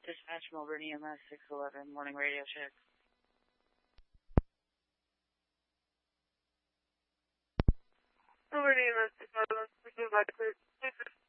Dispatch, Melbourne EMS 611, morning radio check. Melbourne EMS 611, back clear.